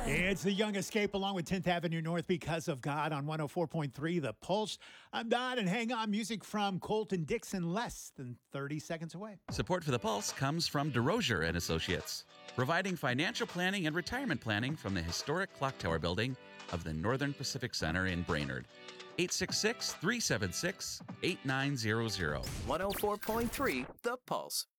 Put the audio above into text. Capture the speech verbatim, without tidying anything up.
It's the Young Escape along with tenth Avenue North because of God on one oh four point three The Pulse. I'm Don, and hang on, music from Colton Dixon less than thirty seconds away. Support for The Pulse comes from DeRosier and Associates, providing financial planning and retirement planning from the historic Clock Tower building of the Northern Pacific Center in Brainerd. eight six six, three seven six, eight nine zero zero. one oh four point three The Pulse.